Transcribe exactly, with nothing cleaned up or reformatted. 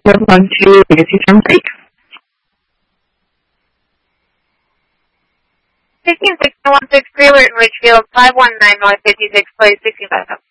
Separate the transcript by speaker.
Speaker 1: seven one two Legacy Turnpike.
Speaker 2: sixteen six one six Greenwood, Richfield, five one nine North, fifty-six Place, sixteen five.